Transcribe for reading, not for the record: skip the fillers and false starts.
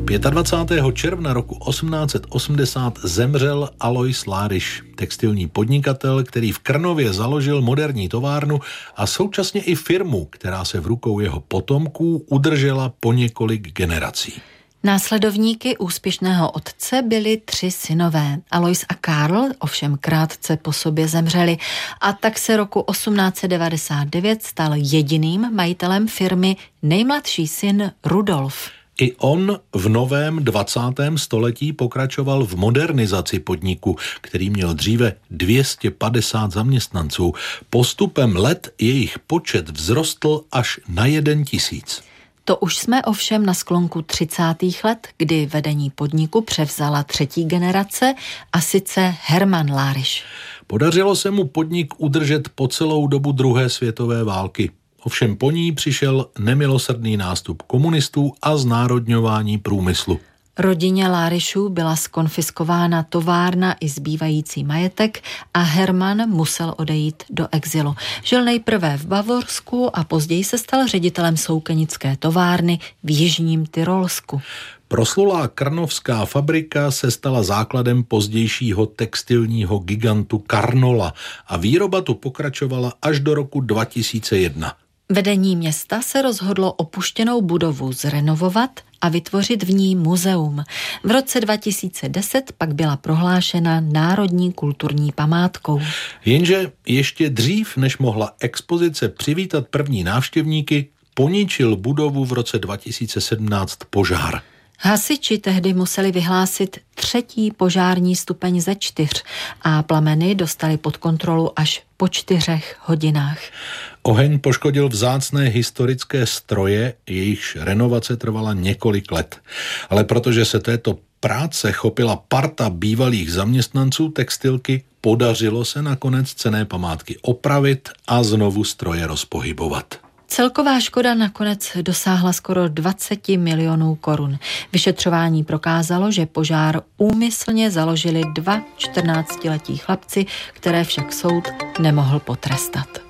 25. června roku 1880 zemřel Alois Láryš, textilní podnikatel, který v Krnově založil moderní továrnu a současně i firmu, která se v rukou jeho potomků udržela po několik generací. Následovníky úspěšného otce byli 3 synové. Alois a Karl ovšem krátce po sobě zemřeli a tak se roku 1899 stal jediným majitelem firmy nejmladší syn Rudolf. I on v novém 20. století pokračoval v modernizaci podniku, který měl dříve 250 zaměstnanců. Postupem let jejich počet vzrostl až na 1 000. To už jsme ovšem na sklonku 30. let, kdy vedení podniku převzala 3. generace, a sice Hermann Láryš. Podařilo se mu podnik udržet po celou dobu druhé světové války. Ovšem po ní přišel nemilosrdný nástup komunistů a znárodňování průmyslu. Rodině Láryšů byla zkonfiskována továrna i zbývající majetek a Hermann musel odejít do exilu. Žil nejprve v Bavorsku a později se stal ředitelem soukenické továrny v jižním Tyrolsku. Proslulá krnovská fabrika se stala základem pozdějšího textilního gigantu Karnola a výroba tu pokračovala až do roku 2001. Vedení města se rozhodlo opuštěnou budovu zrenovovat a vytvořit v ní muzeum. V roce 2010 pak byla prohlášena národní kulturní památkou. Jenže ještě dřív, než mohla expozice přivítat první návštěvníky, poničil budovu v roce 2017 požár. Hasiči tehdy museli vyhlásit 3. požární stupeň ze 4 a plameny dostali pod kontrolu až po 4 hodinách. Oheň poškodil vzácné historické stroje, jejichž renovace trvala několik let. Ale protože se této práce chopila parta bývalých zaměstnanců textilky, podařilo se nakonec cenné památky opravit a znovu stroje rozpohybovat. Celková škoda nakonec dosáhla skoro 20 milionů korun. Vyšetřování prokázalo, že požár úmyslně založili 2 14letí chlapci, které však soud nemohl potrestat.